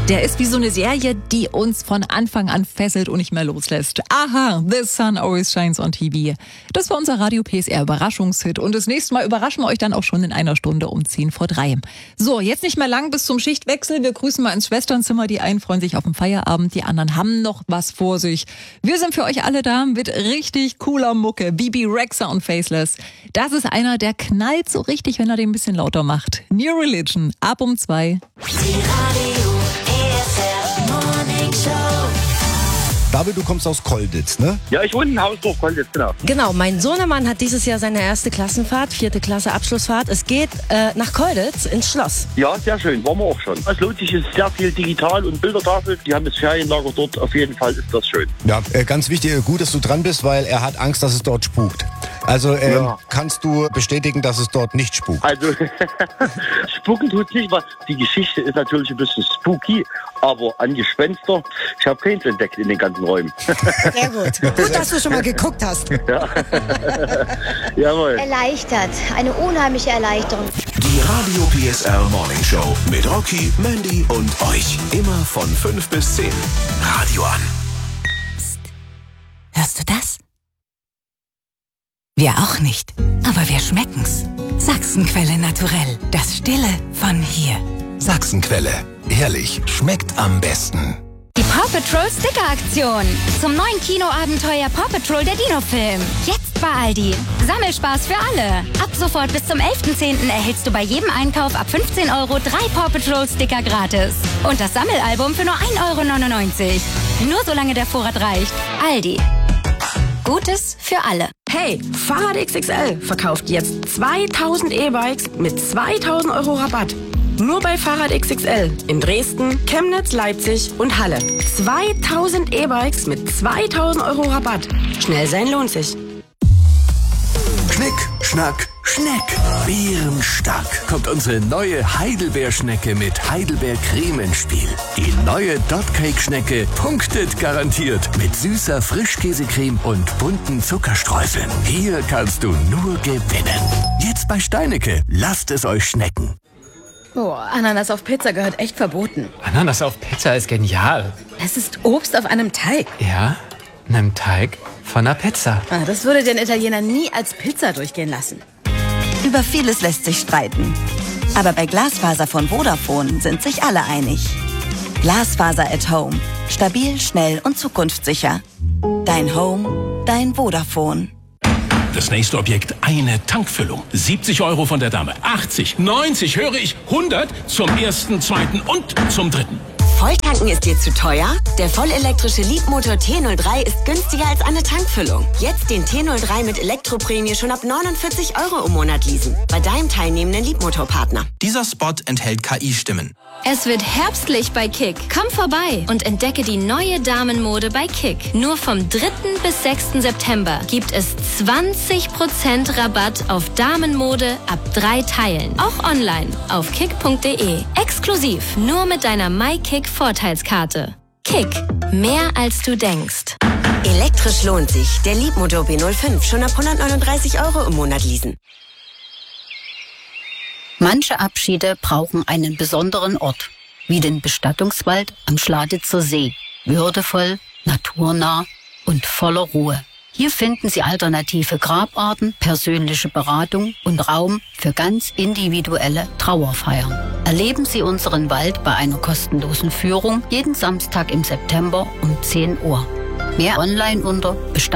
Der ist wie so eine Serie, die uns von Anfang an fesselt und nicht mehr loslässt. Aha, The Sun Always Shines on TV. Das war unser Radio PSR Überraschungshit. Und das nächste Mal überraschen wir euch dann auch schon in einer Stunde um 2:10. So, jetzt nicht mehr lang bis zum Schichtwechsel. Wir grüßen mal ins Schwesternzimmer. Die einen freuen sich auf den Feierabend, die anderen haben noch was vor sich. Wir sind für euch alle da mit richtig cooler Mucke. Bebe Rexha und Faceless. Das ist einer, der knallt so richtig, wenn er den ein bisschen lauter macht. New Religion, ab um 2. David, du kommst aus Kolditz, ne? Ja, ich wohne in Hausdorf, Kolditz, genau. Genau, mein Sohnemann hat dieses Jahr seine erste Klassenfahrt, 4. Klasse Abschlussfahrt. Es geht nach Kolditz ins Schloss. Ja, sehr schön, waren wir auch schon. Es lohnt sich, es ist sehr viel digital und Bildertafel. Die haben das Ferienlager dort, auf jeden Fall ist das schön. Ja, ganz wichtig, gut, dass du dran bist, weil er hat Angst, dass es dort spukt. Also kannst du bestätigen, dass es dort nicht spukt? Also, spuken tut nicht, weil die Geschichte ist natürlich ein bisschen spooky, aber an Gespenster, ich habe keins entdeckt in den ganzen Räumen. Sehr gut. Gut, dass du schon mal geguckt hast. Ja. Jawohl. Erleichtert. Eine unheimliche Erleichterung. Die Radio PSR Morning Show mit Rocky, Mandy und euch. Immer von 5 bis 10. Radio an. Psst. Hörst du das? Wir auch nicht, aber wir schmecken's. Sachsenquelle naturell. Das Stille von hier. Sachsenquelle. Ehrlich, schmeckt am besten. Die Paw Patrol Sticker-Aktion. Zum neuen Kinoabenteuer Paw Patrol der Dino-Film. Jetzt bei Aldi. Sammelspaß für alle. Ab sofort bis zum 11.10. erhältst du bei jedem Einkauf ab 15 € 3 Paw Patrol Sticker gratis. Und das Sammelalbum für nur 1,99 €. Nur solange der Vorrat reicht. Aldi. Gutes für alle. Hey, Fahrrad XXL verkauft jetzt 2000 E-Bikes mit 2000 € Rabatt. Nur bei Fahrrad XXL in Dresden, Chemnitz, Leipzig und Halle. 2000 E-Bikes mit 2000 € Rabatt. Schnell sein lohnt sich. Schnick, Schnack, Schneck. Bärenstark kommt unsere neue Heidelbeerschnecke mit Heidelbeercreme ins Spiel. Die neue Dotcake-Schnecke punktet garantiert mit süßer Frischkäsecreme und bunten Zuckerstreuseln. Hier kannst du nur gewinnen. Jetzt bei Steinecke. Lasst es euch schmecken. Oh, Ananas auf Pizza gehört echt verboten. Ananas auf Pizza ist genial. Es ist Obst auf einem Teig. Ja, einem Teig von einer Pizza. Das würde den Italiener nie als Pizza durchgehen lassen. Über vieles lässt sich streiten. Aber bei Glasfaser von Vodafone sind sich alle einig. Glasfaser at Home. Stabil, schnell und zukunftssicher. Dein Home, dein Vodafone. Das nächste Objekt, eine Tankfüllung. 70 € von der Dame. 80, 90, höre ich, 100 zum 1., 2. und zum 3. Volltanken ist dir zu teuer? Der vollelektrische Leapmotor T03 ist günstiger als eine Tankfüllung. Jetzt den T03 mit Elektroprämie schon ab 49 € im Monat leasen. Bei deinem teilnehmenden Leapmotor-Partner. Dieser Spot enthält KI-Stimmen. Es wird herbstlich bei Kick. Komm vorbei und entdecke die neue Damenmode bei Kick. Nur vom 3. bis 6. September gibt es 20% Rabatt auf Damenmode ab 3 Teilen. Auch online auf kick.de. Exklusiv nur mit deiner MyKick-Vorteilskarte. Kick. Mehr als du denkst. Elektrisch lohnt sich. Der Leapmotor B05 schon ab 139 € im Monat leasen. Manche Abschiede brauchen einen besonderen Ort, wie den Bestattungswald am Schladitzer See. Würdevoll, naturnah und voller Ruhe. Hier finden Sie alternative Grabarten, persönliche Beratung und Raum für ganz individuelle Trauerfeiern. Erleben Sie unseren Wald bei einer kostenlosen Führung jeden Samstag im September um 10 Uhr. Mehr online unter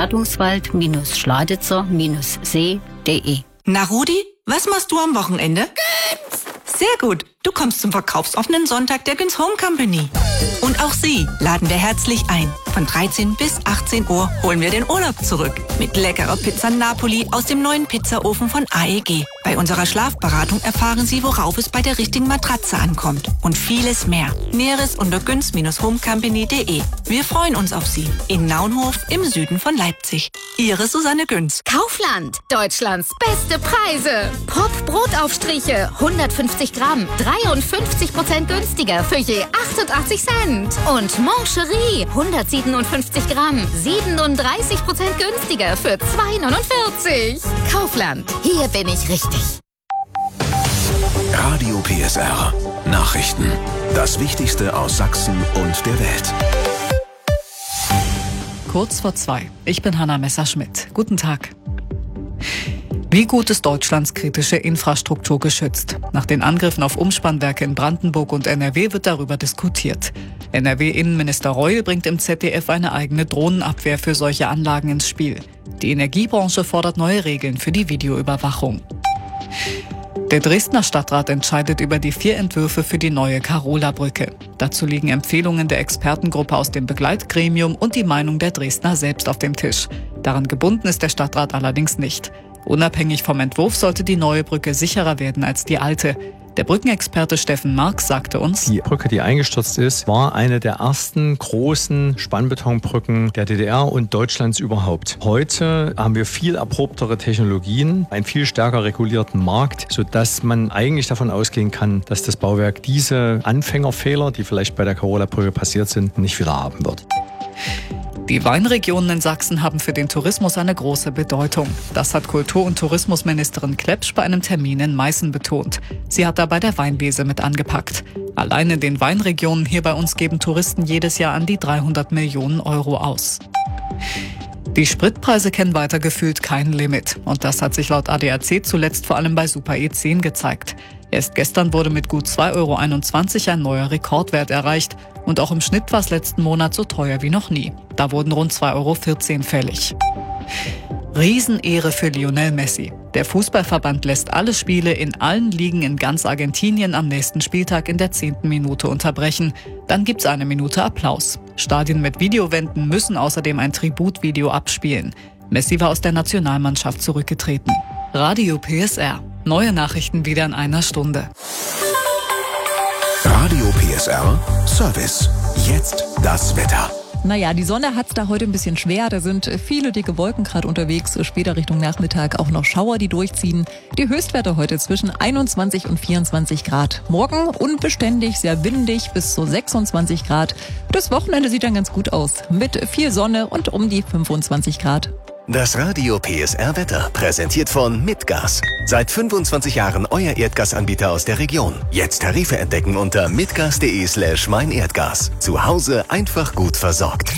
bestattungswald-schladitzer-see.de. Na Rudi, was machst du am Wochenende? Göns! Sehr gut. Du kommst zum verkaufsoffenen Sonntag der Göns Home Company. Und auch Sie laden wir herzlich ein. Von 13 bis 18 Uhr holen wir den Urlaub zurück. Mit leckerer Pizza Napoli aus dem neuen Pizzaofen von AEG. Bei unserer Schlafberatung erfahren Sie, worauf es bei der richtigen Matratze ankommt. Und vieles mehr. Näheres unter göns-homecompany.de. Wir freuen uns auf Sie. In Naunhof im Süden von Leipzig. Ihre Susanne Göns. Kaufland. Deutschlands beste Preise. Pop Brotaufstriche. 150 Gramm. 53% günstiger für je 88 Cent. Und Moncherie. 157 Gramm. 37% günstiger für 2,49. Kaufland. Hier bin ich richtig. Radio PSR. Nachrichten. Das Wichtigste aus Sachsen und der Welt. Kurz vor 2. Ich bin Hanna Messerschmidt. Guten Tag. Wie gut ist Deutschlands kritische Infrastruktur geschützt? Nach den Angriffen auf Umspannwerke in Brandenburg und NRW wird darüber diskutiert. NRW-Innenminister Reul bringt im ZDF eine eigene Drohnenabwehr für solche Anlagen ins Spiel. Die Energiebranche fordert neue Regeln für die Videoüberwachung. Der Dresdner Stadtrat entscheidet über die 4 Entwürfe für die neue Carola-Brücke. Dazu liegen Empfehlungen der Expertengruppe aus dem Begleitgremium und die Meinung der Dresdner selbst auf dem Tisch. Daran gebunden ist der Stadtrat allerdings nicht. Unabhängig vom Entwurf sollte die neue Brücke sicherer werden als die alte. Der Brückenexperte Steffen Marx sagte uns: Die Brücke, die eingestürzt ist, war eine der ersten großen Spannbetonbrücken der DDR und Deutschlands überhaupt. Heute haben wir viel erprobtere Technologien, einen viel stärker regulierten Markt, sodass man eigentlich davon ausgehen kann, dass das Bauwerk diese Anfängerfehler, die vielleicht bei der Carola-Brücke passiert sind, nicht wieder haben wird. Die Weinregionen in Sachsen haben für den Tourismus eine große Bedeutung. Das hat Kultur- und Tourismusministerin Klepsch bei einem Termin in Meißen betont. Sie hat dabei der Weinlese mit angepackt. Allein in den Weinregionen hier bei uns geben Touristen jedes Jahr an die 300 Millionen Euro aus. Die Spritpreise kennen weiter gefühlt kein Limit. Und das hat sich laut ADAC zuletzt vor allem bei Super E10 gezeigt. Erst gestern wurde mit gut 2,21 € ein neuer Rekordwert erreicht. Und auch im Schnitt war es letzten Monat so teuer wie noch nie. Da wurden rund 2,14 € fällig. Riesenehre für Lionel Messi. Der Fußballverband lässt alle Spiele in allen Ligen in ganz Argentinien am nächsten Spieltag in der 10. Minute unterbrechen. Dann gibt's eine Minute Applaus. Stadien mit Videowänden müssen außerdem ein Tributvideo abspielen. Messi war aus der Nationalmannschaft zurückgetreten. Radio PSR. Neue Nachrichten wieder in einer Stunde. Radio PSR Service. Jetzt das Wetter. Naja, die Sonne hat's da heute ein bisschen schwer. Da sind viele dicke Wolken gerade unterwegs. Später Richtung Nachmittag auch noch Schauer, die durchziehen. Die Höchstwerte heute zwischen 21 und 24 Grad. Morgen unbeständig, sehr windig bis zu 26 Grad. Das Wochenende sieht dann ganz gut aus. Mit viel Sonne und um die 25 Grad. Das Radio PSR Wetter, präsentiert von Mitgas. Seit 25 Jahren euer Erdgasanbieter aus der Region. Jetzt Tarife entdecken unter mitgas.de/meinerdgas. Zu Hause einfach gut versorgt.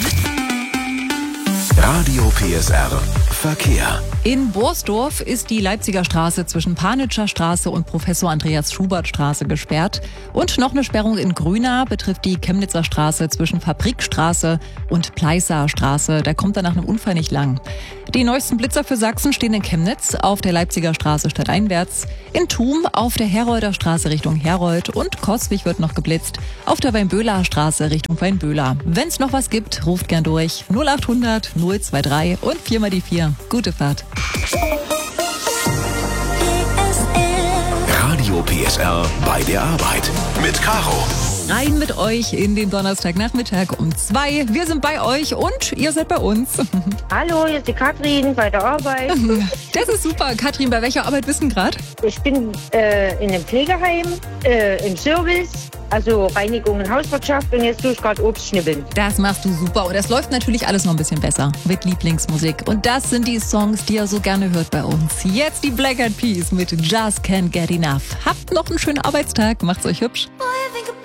Radio PSR Verkehr. In Borsdorf ist die Leipziger Straße zwischen Panitscher Straße und Professor Andreas Schubert Straße gesperrt. Und noch eine Sperrung in Grüna betrifft die Chemnitzer Straße zwischen Fabrikstraße und Pleißer Straße. Da kommt er nach einem Unfall nicht lang. Die neuesten Blitzer für Sachsen stehen in Chemnitz auf der Leipziger Straße stadteinwärts, in Thum auf der Herolder Straße Richtung Herold und Coswig wird noch geblitzt auf der Weinböhler Straße Richtung Weinböhler. Wenn's noch was gibt, ruft gern durch 0800 023 und 4 mal die 4. Gute Fahrt. Radio PSR bei der Arbeit mit Caro. Rein mit euch in den Donnerstagnachmittag um 2. Wir sind bei euch und ihr seid bei uns. Hallo, hier ist die Katrin bei der Arbeit. Das ist super. Katrin, bei welcher Arbeit bist du gerade? Ich bin in einem Pflegeheim, im Service, also Reinigung und Hauswirtschaft und jetzt tue ich gerade Obst schnibbeln. Das machst du super und das läuft natürlich alles noch ein bisschen besser mit Lieblingsmusik. Und das sind die Songs, die ihr so gerne hört bei uns. Jetzt die Black Eyed Peas mit Just Can't Get Enough. Habt noch einen schönen Arbeitstag, macht's euch hübsch.